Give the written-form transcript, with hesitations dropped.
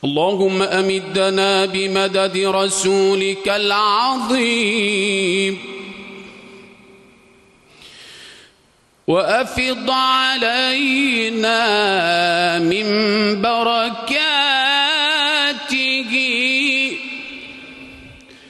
اللهم أمدنا بمدد رسولك العظيم، وأفض علينا من بركاته